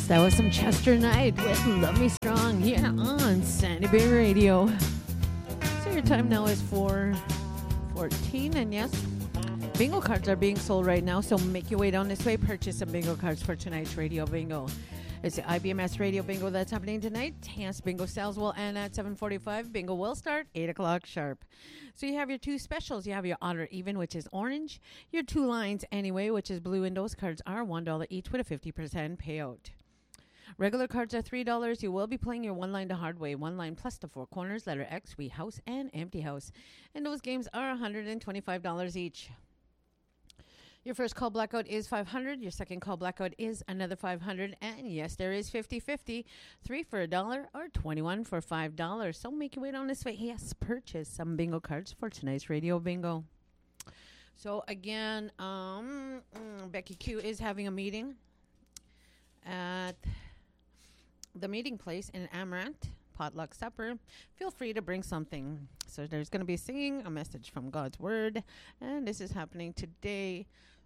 That was some Chester Knight with Love Me Strong here on Sandy Bay Radio. So your time now is 4:14, and yes, bingo cards are being sold right now, so make your way down this way, purchase some bingo cards for tonight's radio bingo. It's the IBMS radio bingo that's happening tonight. Yes, bingo sales will end at 7:45. Bingo will start 8 o'clock sharp. So you have your two specials. You have your odd or even, which is orange. Your two lines anyway, which is blue, and those cards are $1 each with a 50% payout. Regular cards are $3. You will be playing your one line to hard way, one line plus the four corners, letter X, we house, and empty house. And those games are $125 each. Your first call blackout is $500. Your second call blackout is another $500. And yes, there is 50-50. 3 for $1 or 21 for $5. So make your way down this way. Yes, purchase some bingo cards for tonight's radio bingo. So again, Becky Q is having a meeting at the meeting place in Amaranth, potluck supper. Feel free to bring something. So there's going to be singing, a message from God's word, and this is happening today,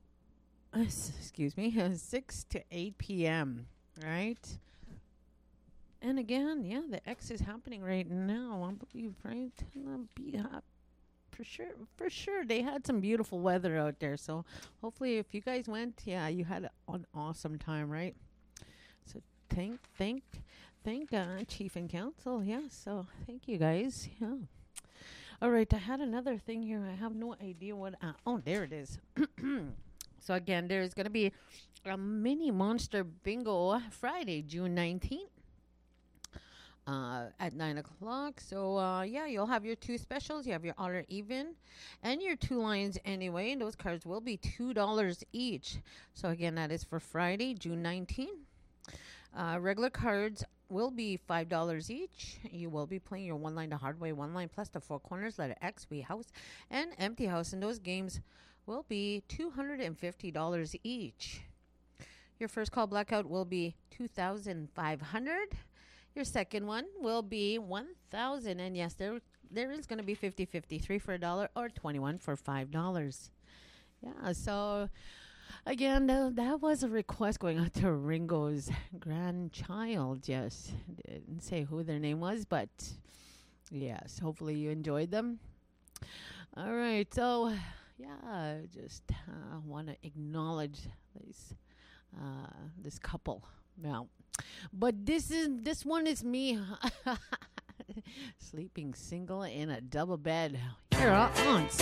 6 to 8 p.m., right? And again, yeah, the X is happening right now, I believe, right? For sure, they had some beautiful weather out there, so hopefully if you guys went, yeah, you had an awesome time, right? So thank Chief and Council. Yeah, so thank you guys. Yeah. All right, I had another thing here. I have no idea what. Oh, there it is. So again, there's going to be a mini monster bingo Friday, June 19th. At 9 o'clock. So, yeah, you'll have your two specials. You have your odd or even and your two lines anyway. And those cards will be $2 each. So, again, that is for Friday, June 19th. Regular cards will be $5 each. You will be playing your one line to hard way, one line plus the four corners, letter X, we house, and empty house. And those games will be $250 each. Your first call blackout will be $2,500. Your second one will be $1,000. And yes, there is going to be 50-50, 3 for $1 or 21 for $5. Yeah, so again, that was a request going out to Ringo's grandchild. Yes, didn't say who their name was, but yes, hopefully you enjoyed them. All right, so yeah, just want to acknowledge this couple. Now, but this one is me sleeping single in a double bed here on